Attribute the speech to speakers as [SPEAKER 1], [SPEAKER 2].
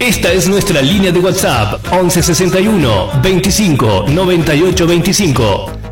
[SPEAKER 1] Esta es nuestra línea de WhatsApp 1161 25 98 25.